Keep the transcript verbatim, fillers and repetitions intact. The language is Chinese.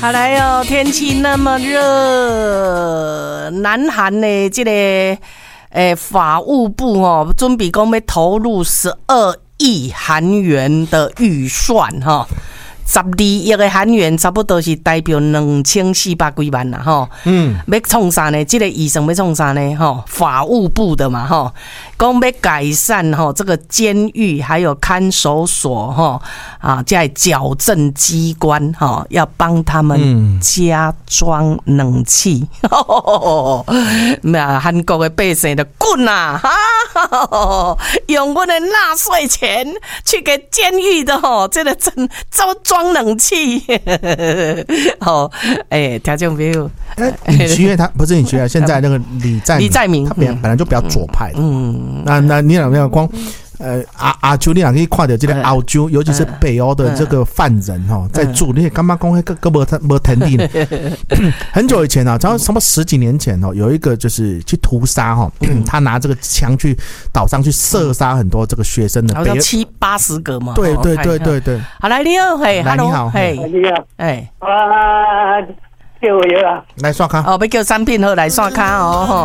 好来哦，天气那么热，南韩的这个诶法务部哦，准备讲要投入十二亿韩元的预算哈。十二亿的韩元差不多是代表两千四百几万啦吼。嗯，要创啥呢？这个预算要创啥呢？吼，法务部的嘛吼，讲要改善吼这个监狱还有看守所吼啊，在矫正机关吼，要帮他们加装冷气。那、嗯、韩国的百姓就滚啦！哈，用我的纳税钱去给监狱的吼，这个真招装。装冷气，好，哎，听众朋友， 李奇岳他不是李奇岳，现在那个李在李在明， 他本本来就比较左派，嗯，那那你两个光，呃，阿阿秋，你两可以看到这个澳洲，尤其是北欧的这个犯人哈，在住，你干嘛讲那个个没没腾地呢？很久以前啊，然后什么十几年前哦，有一个就是去屠杀哈，他拿这个枪去岛上去射杀很多这个学生的， 好像七八十个嘛。 对对对对对。 好，来你好，嘿， 来你好， 嘿， 你好， 哎， 啊，叫我啊， 来刷卡。 哦，要叫产品好来刷卡哦。